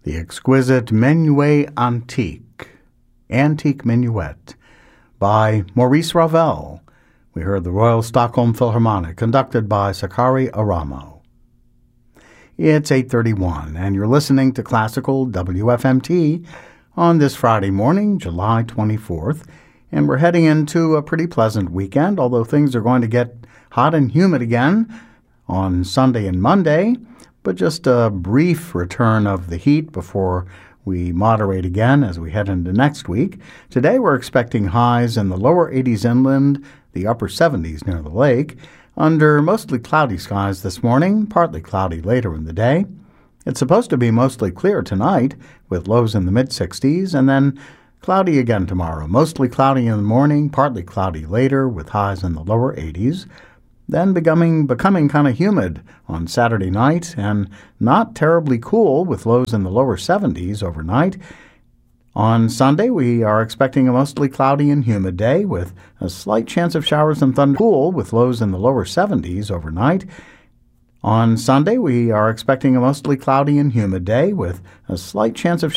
the exquisite Menuet Antique Minuet by Maurice Ravel. We heard the Royal Stockholm Philharmonic, conducted by Sakari Aramo. It's 8:31, and you're listening to Classical WFMT on this Friday morning, July 24th, and we're heading into a pretty pleasant weekend, although things are going to get hot and humid again on Sunday and Monday, but just a brief return of the heat before we moderate again as we head into next week. Today we're expecting highs in the lower 80s inland, the upper 70s near the lake, under mostly cloudy skies this morning, partly cloudy later in the day. It's supposed to be mostly clear tonight, with lows in the mid-60s, and then cloudy again tomorrow. Mostly cloudy in the morning, partly cloudy later, with highs in the lower 80s. Then becoming kind of humid on Saturday night, and not terribly cool, with lows in the lower 70s overnight. On Sunday, we are expecting a mostly cloudy and humid day, with a slight chance of showers and thunder. Cool, with lows in the lower 70s overnight. On Sunday, we are expecting a mostly cloudy and humid day, with a slight chance of